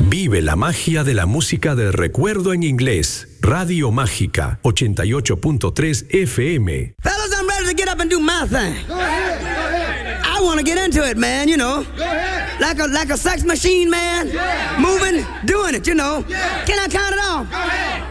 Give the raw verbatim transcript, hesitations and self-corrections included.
Vive la magia de la música del recuerdo en inglés. Radio Mágica ochenta y ocho punto tres F M. Fellas, I'm ready to get up and do my thing. Go ahead, go ahead. I want to get into it, man, you know. Go ahead. Like a like a sex machine, man. Yeah. Moving, doing it, you know. Yeah. Can I count it off? Go ahead.